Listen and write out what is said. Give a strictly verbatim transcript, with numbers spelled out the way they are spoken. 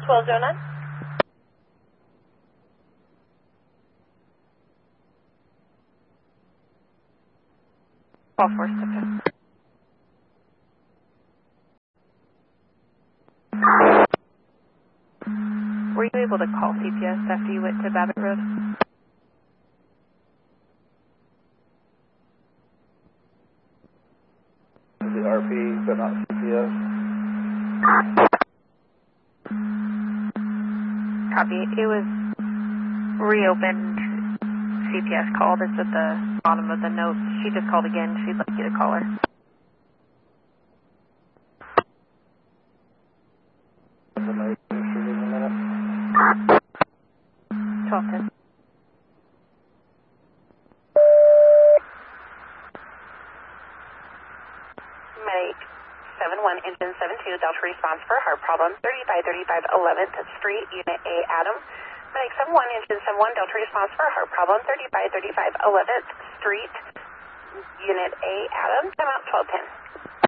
twelve oh nine. Call force to fifth. Were you able to call C P S after you went to Babbitt Road? The R P, but not C P S. Copy. It was reopened. C P S called. It's at the bottom of the note. She just called again. She'd like you to call her. twelve ten. Medic seven one, engine seven two, Delta response for heart problem, thirty-five thirty-five eleventh Street, Unit A, Adam. Medic seven one, engine seven one, Delta response for heart problem, thirty-five thirty-five eleventh Street, Unit A, Adam. Time out twelve ten.